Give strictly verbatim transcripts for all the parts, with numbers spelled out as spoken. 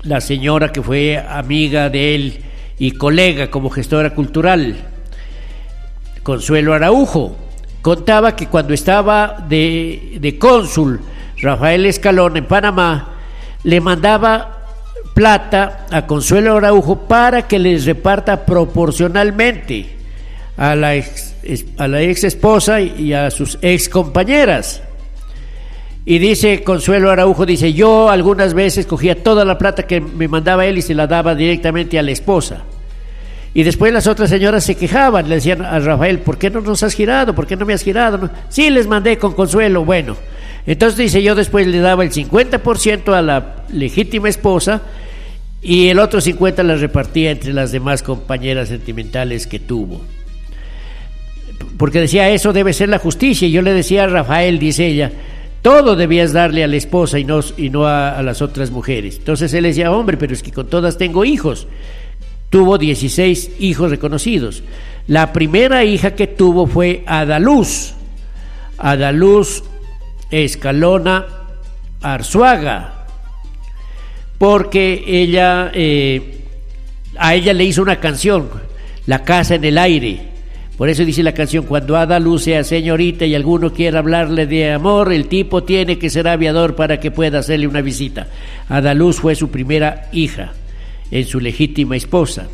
la señora que fue amiga de él y colega como gestora cultural, Consuelo Araujo, contaba que cuando estaba de, de cónsul Rafael Escalona en Panamá, le mandaba plata a Consuelo Araujo para que les reparta proporcionalmente a la ex, a la ex esposa y a sus ex compañeras. Y dice Consuelo Araujo, dice, yo algunas veces cogía toda la plata que me mandaba él y se la daba directamente a la esposa. Y después las otras señoras se quejaban, le decían a Rafael, ¿por qué no nos has girado? ¿Por qué no me has girado? No. Sí, les mandé con Consuelo. Bueno, entonces dice, yo después le daba el cincuenta por ciento a la legítima esposa y el otro cincuenta por ciento la repartía entre las demás compañeras sentimentales que tuvo. Porque decía, eso debe ser la justicia. Y yo le decía a Rafael, dice ella, todo debías darle a la esposa y no, y no a, a las otras mujeres. Entonces él decía, hombre, pero es que con todas tengo hijos. Tuvo dieciséis hijos reconocidos. La primera hija que tuvo fue Adaluz, Adaluz Escalona Arzuaga, porque ella, eh, a ella le hizo una canción, La casa en el aire. Por eso dice la canción, cuando Adaluz sea señorita y alguno quiera hablarle de amor, el tipo tiene que ser aviador para que pueda hacerle una visita. Adaluz fue su primera hija, en su legítima esposa.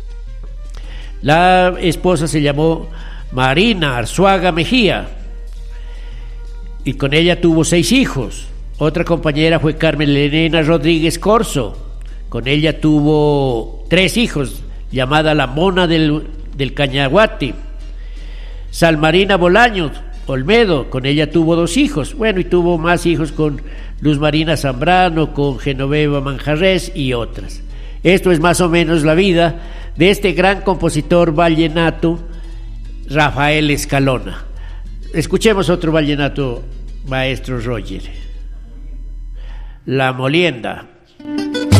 La esposa se llamó Marina Arzuaga Mejía y con ella tuvo seis hijos. Otra compañera fue Carmen Elena Rodríguez Corso, con ella tuvo tres hijos, llamada la Mona del, del Cañaguate. Salmarina Bolaños Olmedo, con ella tuvo dos hijos, bueno, y tuvo más hijos con Luz Marina Zambrano, con Genoveva Manjarrés y otras. Esto es más o menos la vida de este gran compositor vallenato, Rafael Escalona. Escuchemos otro vallenato, maestro Roger. La Molienda.